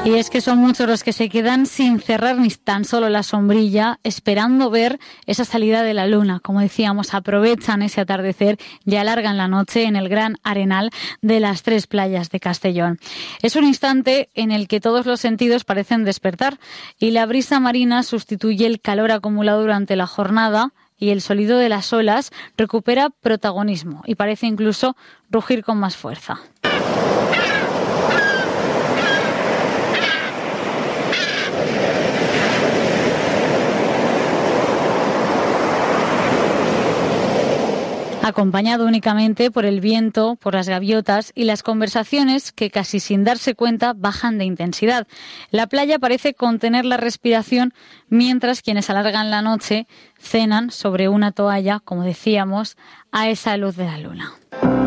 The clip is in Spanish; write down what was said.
Y es que son muchos los que se quedan sin cerrar ni tan solo la sombrilla, esperando ver esa salida de la luna. Como decíamos, aprovechan ese atardecer y alargan la noche en el gran arenal de las 3 playas de Castellón. Es un instante en el que todos los sentidos parecen despertar y la brisa marina sustituye el calor acumulado durante la jornada y el sonido de las olas recupera protagonismo y parece incluso rugir con más fuerza. Acompañado únicamente por el viento, por las gaviotas y las conversaciones que casi sin darse cuenta bajan de intensidad. La playa parece contener la respiración mientras quienes alargan la noche cenan sobre una toalla, como decíamos, a esa luz de la luna.